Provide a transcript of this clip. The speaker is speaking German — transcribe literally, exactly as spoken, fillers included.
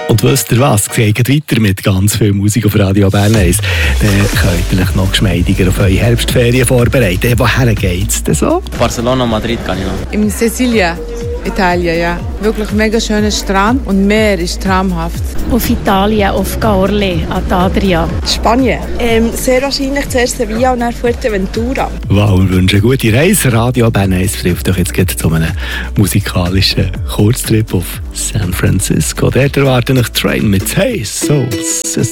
Und wisst ihr was? Geht weiter mit ganz viel Musik auf Radio Bern eins. Dann könnt ihr euch noch geschmeidiger auf eure Herbstferien vorbereiten. Woher geht's denn so? Barcelona, Madrid kann ich noch. In Sicilia, Italien, ja. Wirklich mega schöner Strand und Meer ist traumhaft. Auf Italien, auf Caorle, an die Adria. Spanien. Ähm, sehr wahrscheinlich zuerst Sevilla und dann Fuerteventura. Wow, wir wünschen eine gute Reise. Radio Bern eins trifft euch jetzt gerade zu einem musikalischen Kurztrip auf San Francisco. Dort erwarten euch Train mit Hey Souls.